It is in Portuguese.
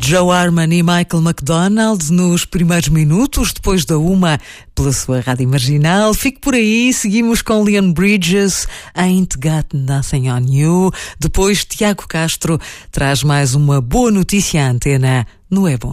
Joe Arman e Michael McDonald nos primeiros minutos, depois da 1, pela sua rádio marginal. Fique por aí, seguimos com Leon Bridges, Ain't Got Nothing on You. Depois, Tiago Castro traz mais uma boa notícia à antena no É Bom.